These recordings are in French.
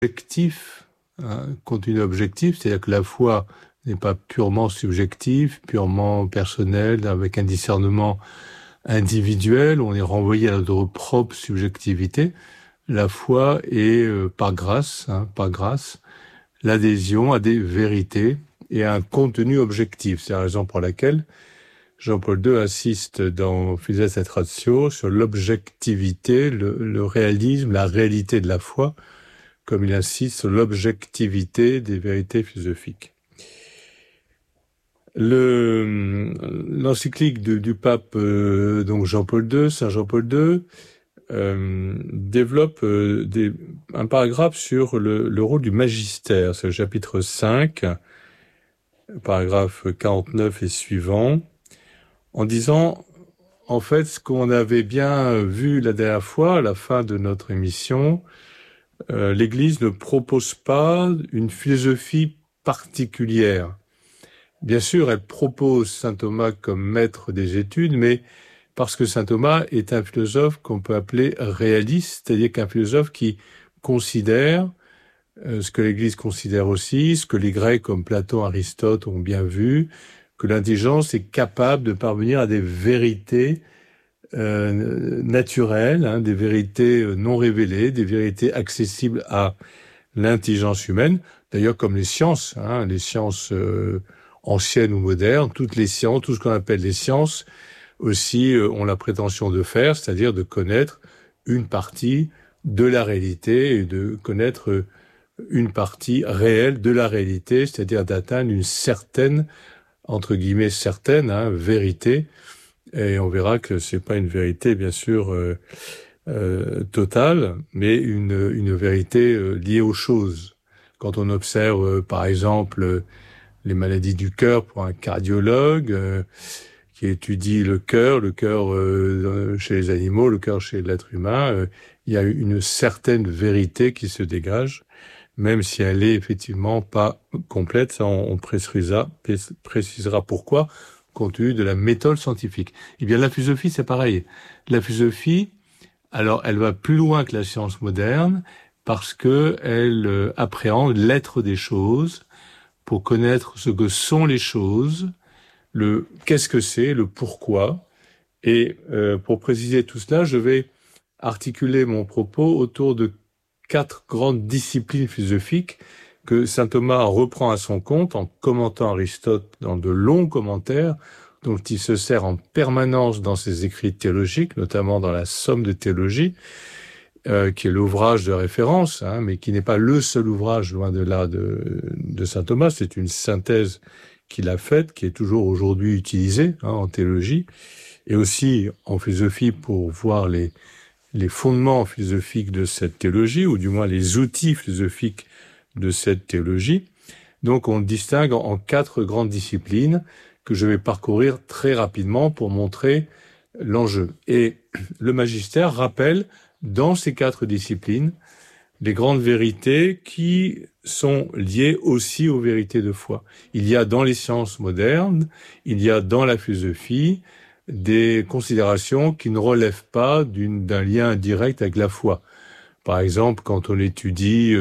objectif, un contenu objectif, c'est-à-dire que la foi n'est pas purement subjectif, purement personnel, avec un discernement individuel, on est renvoyé à notre propre subjectivité. La foi est, par grâce, l'adhésion à des vérités et à un contenu objectif. C'est la raison pour laquelle Jean-Paul II insiste dans Fides et Ratio sur l'objectivité, le réalisme, la réalité de la foi, comme il insiste sur l'objectivité des vérités philosophiques. L'encyclique du pape donc Jean-Paul II, Saint Jean-Paul II, développe un paragraphe sur le rôle du magistère. C'est le chapitre 5, paragraphe 49 et suivant, en disant, en fait, ce qu'on avait bien vu la dernière fois, à la fin de notre émission, l'Église ne propose pas une philosophie particulière. Bien sûr, elle propose saint Thomas comme maître des études, mais parce que saint Thomas est un philosophe qu'on peut appeler réaliste, c'est-à-dire qu'un philosophe qui considère ce que l'Église considère aussi, ce que les Grecs comme Platon, Aristote ont bien vu, que l'intelligence est capable de parvenir à des vérités naturelles, des vérités non révélées, des vérités accessibles à l'intelligence humaine. D'ailleurs, comme les sciences anciennes ou modernes, toutes les sciences, tout ce qu'on appelle les sciences, aussi ont la prétention de faire, c'est-à-dire de connaître une partie de la réalité et de connaître une partie réelle de la réalité, c'est-à-dire d'atteindre une certaine, entre guillemets certaine, vérité. Et on verra que c'est pas une vérité, bien sûr, totale, mais une vérité liée aux choses. Quand on observe, par exemple, les maladies du cœur pour un cardiologue qui étudie le cœur chez les animaux, le cœur chez l'être humain, il y a une certaine vérité qui se dégage, même si elle est effectivement pas complète. Ça, on précisera pourquoi, compte tenu de la méthode scientifique. Eh bien, la philosophie, c'est pareil. La philosophie, alors, elle va plus loin que la science moderne parce que elle appréhende l'être des choses pour connaître ce que sont les choses, qu'est-ce que c'est, le pourquoi. Et pour préciser tout cela, je vais articuler mon propos autour de 4 grandes disciplines philosophiques que saint Thomas reprend à son compte en commentant Aristote dans de longs commentaires dont il se sert en permanence dans ses écrits théologiques, notamment dans la Somme de théologie, qui est l'ouvrage de référence, mais qui n'est pas le seul ouvrage, loin de là, de saint Thomas. C'est une synthèse qu'il a faite, qui est toujours aujourd'hui utilisée en théologie, et aussi en philosophie pour voir les fondements philosophiques de cette théologie, ou du moins les outils philosophiques de cette théologie. Donc on distingue en 4 grandes disciplines que je vais parcourir très rapidement pour montrer l'enjeu. Et le magistère rappelle dans ces 4 disciplines les grandes vérités qui sont liées aussi aux vérités de foi. Il y a dans les sciences modernes, il y a dans la philosophie des considérations qui ne relèvent pas d'un lien direct avec la foi. Par exemple, quand on étudie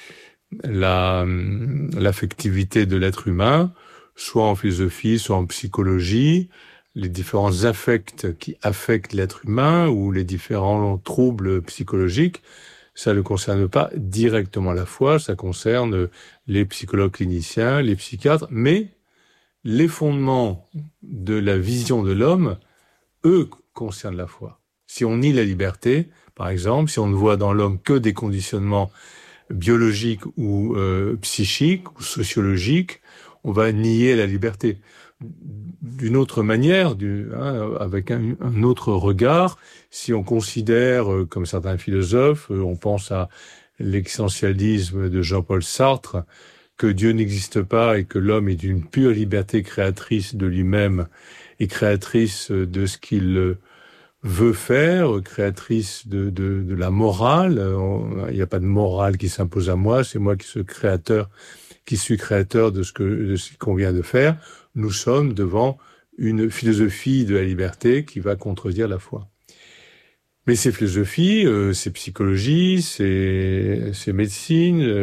l'affectivité de l'être humain, soit en philosophie, soit en psychologie, les différents affects qui affectent l'être humain ou les différents troubles psychologiques, ça ne concerne pas directement la foi, ça concerne les psychologues cliniciens, les psychiatres, mais les fondements de la vision de l'homme, eux, concernent la foi. Si on nie la liberté, par exemple, si on ne voit dans l'homme que des conditionnements biologiques ou psychiques ou sociologiques, on va nier la liberté. D'une autre manière, avec un autre regard, si on considère, comme certains philosophes, on pense à l'existentialisme de Jean-Paul Sartre, que Dieu n'existe pas et que l'homme est d'une pure liberté créatrice de lui-même et créatrice de ce qu'il veut faire, créatrice de la morale. Il n'y a pas de morale qui s'impose à moi, c'est moi qui suis créateur de ce qu'on vient de faire. Nous sommes devant une philosophie de la liberté qui va contredire la foi. Mais c'est philosophie, c'est psychologie, c'est médecine.